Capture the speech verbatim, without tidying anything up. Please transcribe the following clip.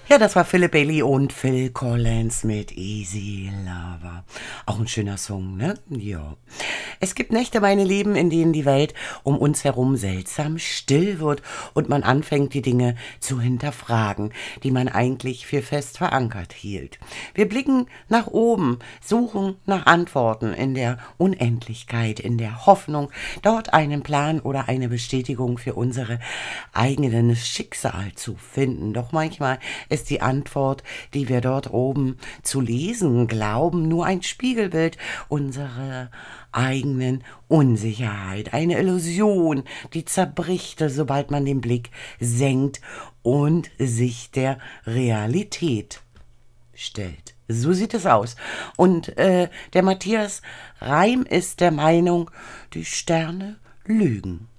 Ja, das war Philip Bailey und Phil Collins mit Easy Lover. Auch ein schöner Song, ne? Ja. Es gibt Nächte, meine Lieben, in denen die Welt um uns herum seltsam still wird und man anfängt, die Dinge zu hinterfragen, die man eigentlich für fest verankert hielt. Wir blicken nach oben, suchen nach Antworten in der Unendlichkeit, in der Hoffnung, dort einen Plan oder eine Bestätigung für unsere eigenen Schicksal zu finden. Doch manchmal ist die Antwort, die wir dort oben zu lesen glauben, nur ein Spiegelbild unserer eigenen Unsicherheit, eine Illusion, die zerbricht, sobald man den Blick senkt und sich der Realität stellt. So sieht es aus. Und äh, der Matthias Reim ist der Meinung, die Sterne lügen.